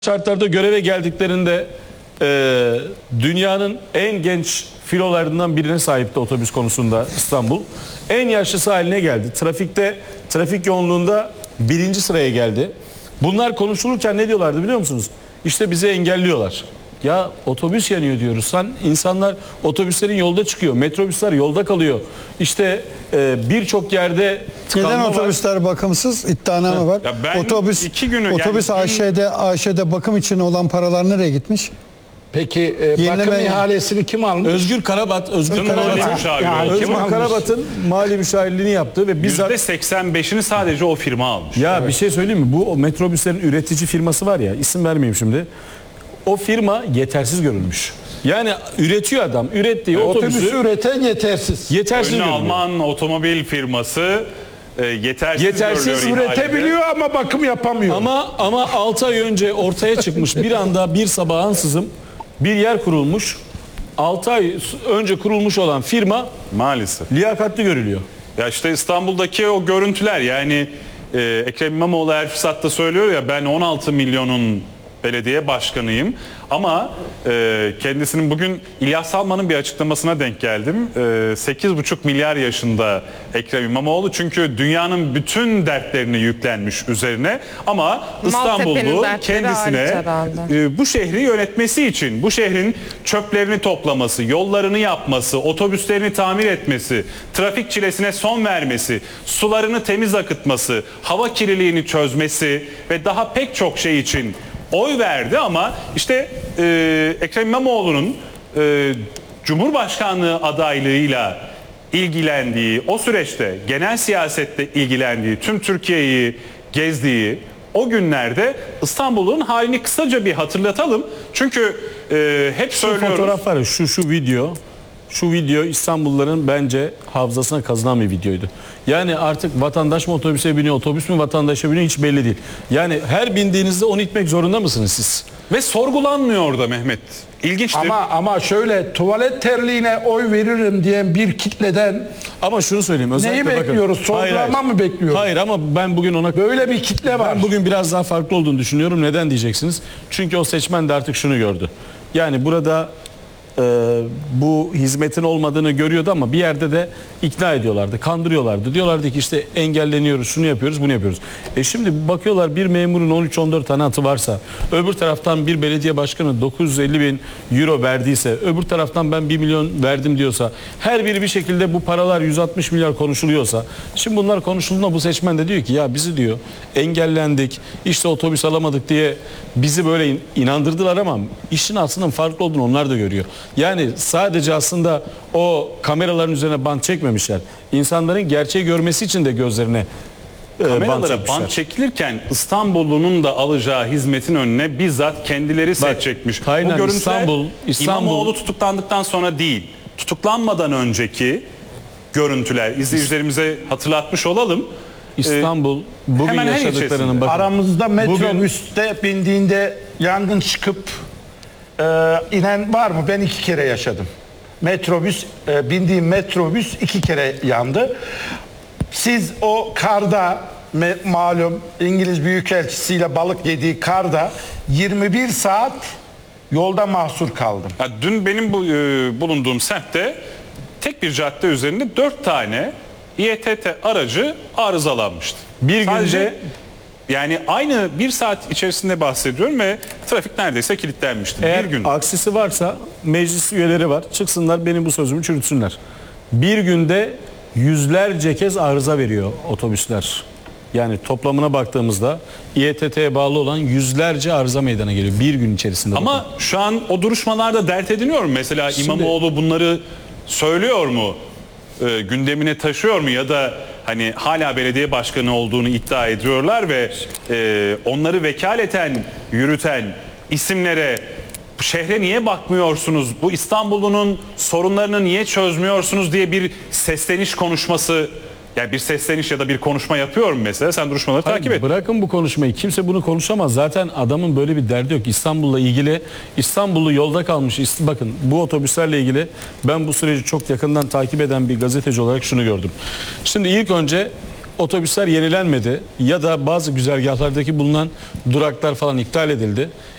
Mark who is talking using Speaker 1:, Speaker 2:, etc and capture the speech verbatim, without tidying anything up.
Speaker 1: şartlarda göreve geldiklerinde e, dünyanın en genç filolarından birine sahipti otobüs konusunda İstanbul. En yaşlısı haline geldi. Trafikte, trafik yoğunluğunda birinci sıraya geldi. Bunlar konuşulurken ne diyorlardı biliyor musunuz? İşte bizi engelliyorlar. Ya otobüs yanıyor diyoruz. Sen insanlar otobüslerin yolda çıkıyor. Metrobüsler yolda kalıyor. İşte e, birçok yerde
Speaker 2: neden otobüsler var. Bakımsız iddianame var.
Speaker 3: Ya ben
Speaker 2: otobüs
Speaker 3: iki günü
Speaker 2: otobüs
Speaker 3: yani,
Speaker 2: A Ş'de A Ş'de bakım için olan paralar nereye gitmiş?
Speaker 4: Peki e,
Speaker 2: Yenileme-
Speaker 4: bakım ihalesini kim almış?
Speaker 1: Özgür Karabat, Özgür
Speaker 3: Mali
Speaker 1: Karabat'ın
Speaker 3: müşaviri
Speaker 4: Yani
Speaker 3: oldu.
Speaker 1: Özgür
Speaker 4: kim almış?
Speaker 1: Karabat'ın mali müşavirliğini yaptı ve bizzat
Speaker 3: yüzde seksen beşini sadece o firma almış.
Speaker 1: ya bir şey söyleyeyim mi? Bu o metrobüslerin üretici firması var ya, isim vermeyeyim şimdi. O firma yetersiz görülmüş. Yani üretiyor adam, ürettiği
Speaker 4: Otobüsü
Speaker 1: otobüsü
Speaker 4: üreten yetersiz.
Speaker 1: yetersiz
Speaker 3: Ünlü
Speaker 1: görülüyor.
Speaker 3: Alman otomobil firması e, yetersiz,
Speaker 1: Yetersiz
Speaker 3: görülüyor ihalede.
Speaker 4: Üretebiliyor ama bakım yapamıyor.
Speaker 1: Ama ama altı ay önce ortaya çıkmış bir anda bir sabah ansızın bir yer kurulmuş. altı ay önce kurulmuş olan firma
Speaker 3: Maalesef.
Speaker 1: liyakatli görülüyor.
Speaker 3: Ya işte İstanbul'daki o görüntüler yani e, Ekrem İmamoğlu her fırsatta söylüyor ya ben on altı milyonun belediye başkanıyım ama e, kendisinin bugün İlyas Salman'ın bir açıklamasına denk geldim. E, sekiz buçuk milyar yaşında Ekrem İmamoğlu çünkü dünyanın bütün dertlerini yüklenmiş üzerine ama İstanbullu kendisine e, bu şehri yönetmesi için bu şehrin çöplerini toplaması, yollarını yapması, otobüslerini tamir etmesi, trafik çilesine son vermesi, sularını temiz akıtması, hava kirliliğini çözmesi ve daha pek çok şey için oy verdi ama işte e, Ekrem İmamoğlu'nun e, Cumhurbaşkanlığı adaylığıyla ilgilendiği, o süreçte genel siyasette ilgilendiği, tüm Türkiye'yi gezdiği o günlerde İstanbul'un halini kısaca bir hatırlatalım. Çünkü e, hep
Speaker 1: Şu
Speaker 3: söylüyoruz.
Speaker 1: fotoğraf var ya, şu şu video. Şu video İstanbulluların bence hafızasına kazınan bir videoydu. Yani artık vatandaş mı otobüse biniyor, otobüs mü vatandaşa biniyor hiç belli değil. Yani her bindiğinizde onu itmek zorunda mısınız siz?
Speaker 3: Ve sorgulanmıyor orada Mehmet. İlginçtir.
Speaker 4: Ama ama şöyle tuvalet terliğine oy veririm diyen bir kitleden
Speaker 1: Ama şunu söyleyeyim. Özellikle
Speaker 4: neyi
Speaker 1: bakın,
Speaker 4: bekliyoruz?
Speaker 1: hayır,
Speaker 4: Sorgulama
Speaker 1: hayır.
Speaker 4: mı bekliyoruz?
Speaker 1: Hayır ama ben bugün ona
Speaker 4: Böyle bir kitle var.
Speaker 1: ben bugün biraz daha farklı olduğunu düşünüyorum. Neden diyeceksiniz? Çünkü o seçmen de artık şunu gördü. Yani burada e, bu hizmetin olmadığını görüyordu ama bir yerde de ikna ediyorlardı, kandırıyorlardı. Diyorlardı ki işte engelleniyoruz, şunu yapıyoruz, bunu yapıyoruz. E şimdi bakıyorlar bir memurun on üç on dört tane atı varsa, öbür taraftan bir belediye başkanı dokuz yüz elli bin euro verdiyse, öbür taraftan ben bir milyon verdim diyorsa, her biri bir şekilde bu paralar yüz altmış milyar konuşuluyorsa, şimdi bunlar konuşulduğunda bu seçmen de diyor ki ya bizi diyor engellendik, işte otobüs alamadık diye bizi böyle in- inandırdılar ama işin aslında farklı olduğunu onlar da görüyor. Yani sadece aslında o kameraların üzerine bant çekmemişler. İnsanların gerçeği görmesi için de gözlerine e, bant
Speaker 3: Kameralara
Speaker 1: çekmişler.
Speaker 3: bant çekilirken İstanbullu'nun da alacağı hizmetin önüne bizzat kendileri set çekmiş.
Speaker 1: aynen,
Speaker 3: Bu görüntüler
Speaker 1: İstanbul- İstanbul-
Speaker 3: İmamoğlu tutuklandıktan sonra değil, tutuklanmadan önceki görüntüler izleyicilerimize hatırlatmış olalım.
Speaker 1: İstanbul bugün
Speaker 3: hemen her
Speaker 1: yaşadıklarının
Speaker 3: ilçesinde.
Speaker 1: bakın.
Speaker 4: Aramızda metrobüste bindiğinde yangın çıkıp e, inen var mı? Ben iki kere yaşadım. Metrobüs, e, bindiğim metrobüs iki kere yandı. Siz o karda me, malum İngiliz Büyükelçisiyle balık yediği karda yirmi bir saat yolda mahsur kaldım.
Speaker 3: Ya dün benim bu, e, bulunduğum semtte tek bir cadde üzerinde dört tane İETT aracı arızalanmıştı.
Speaker 1: Bir
Speaker 3: Sadece
Speaker 1: günde
Speaker 3: yani aynı bir saat içerisinde bahsediyorum ve trafik neredeyse kilitlenmişti.
Speaker 1: eğer
Speaker 3: bir gün.
Speaker 1: aksisi varsa meclis üyeleri var. Çıksınlar benim bu sözümü çürütsünler. Bir günde yüzlerce kez arıza veriyor otobüsler. Yani toplamına baktığımızda İETT'ye bağlı olan yüzlerce arıza meydana geliyor bir gün içerisinde.
Speaker 3: Ama
Speaker 1: bakın.
Speaker 3: şu an o duruşmalarda dert ediniyor mu? Mesela
Speaker 1: Şimdi-
Speaker 3: İmamoğlu bunları söylüyor mu? E, gündemine taşıyor mu? Ya da hani hala belediye başkanı olduğunu iddia ediyorlar ve e, onları vekaleten yürüten isimlere bu şehre niye bakmıyorsunuz? Bu İstanbul'un sorunlarını niye çözmüyorsunuz diye bir sesleniş konuşması, yani bir sesleniş ya da bir konuşma yapıyor mu mesela? Sen duruşmaları
Speaker 1: Hayır,
Speaker 3: takip et.
Speaker 1: bırakın bu konuşmayı. Kimse bunu konuşamaz. Zaten adamın böyle bir derdi yok. İstanbul'la ilgili, İstanbullu yolda kalmış. İst- Bakın bu otobüslerle ilgili ben bu süreci çok yakından takip eden bir gazeteci olarak şunu gördüm. Şimdi ilk önce otobüsler yenilenmedi ya da bazı güzergahlardaki bulunan duraklar falan iptal edildi.